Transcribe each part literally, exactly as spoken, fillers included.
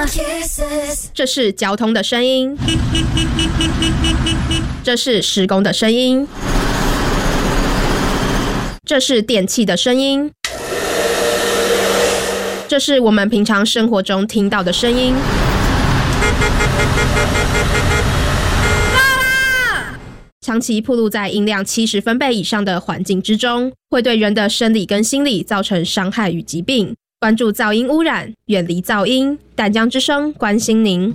这是交通的声音，这是施工的声音，这是电器的声音，这是我们平常生活中听到的声音。长期暴露在音量七十分贝以上的环境之中，会对人的生理跟心理造成伤害与疾病。关注噪音污染，远离噪音。淡江之声关心您。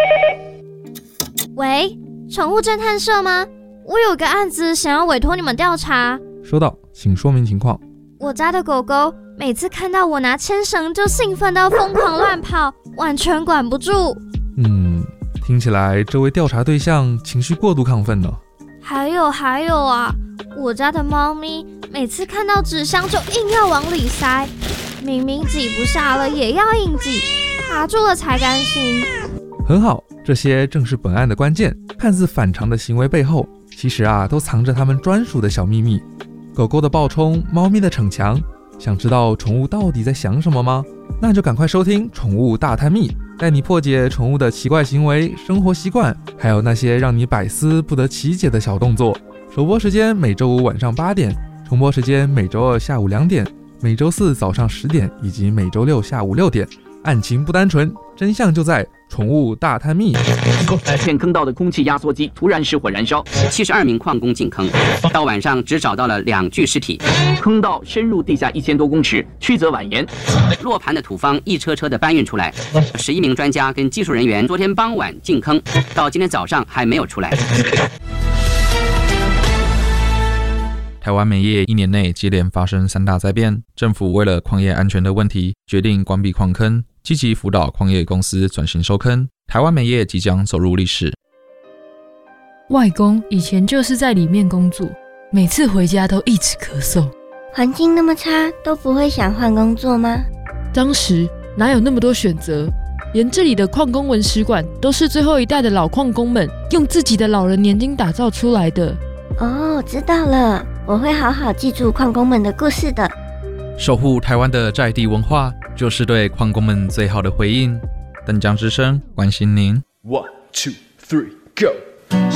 喂，宠物侦探社吗？我有个案子想要委托你们调查。 收到，请说明情况。 我家的狗狗每次看到我拿牵绳就兴奋到疯狂乱跑，完全管不住。 嗯，听起来这位调查对象情绪过度亢奋呢。 还有还有啊，我家的猫咪每次看到纸箱就硬要往里塞，明明挤不下了也要硬挤，卡住了才甘心。 很好，这些正是本案的关键。看似反常的行为背后，其实啊都藏着他们专属的小秘密。狗狗的暴冲，猫咪的逞强，想知道宠物到底在想什么吗？那就赶快收听《宠物大探秘》，带你破解宠物的奇怪行为、生活习惯，还有那些让你百思不得其解的小动作。首播时间每周五晚上八点，重播时间每周二下午两点，每周四早上十点，以及每周六下午六点。案情不单纯，真相就在《宠物大探秘》。 片坑道的空气压缩机突然失火燃烧，七十二名矿工进坑，到晚上只找到了两具尸体。坑道深入地下一千多公尺，曲折蜿蜒。落盘的土方一车车的搬运出来，十一名专家跟技术人员昨天傍晚进坑，到今天早上还没有出来。 台湾煤业一年内接连发生三大灾变，政府为了矿业安全的问题，决定关闭矿坑，积极辅导矿业公司转型收坑。台湾煤业即将走入历史。 外公以前就是在里面工作，每次回家都一直咳嗽。 环境那么差，都不会想换工作吗？ 当时哪有那么多选择，连这里的矿工文史馆都是最后一代的老矿工们用自己的老人年金打造出来的。 哦，知道了，我会好好记住矿工们的故事的。 守护台湾的在地文化，就是对矿工们最好的回应。淡江之声关心您。 One, two, three, go!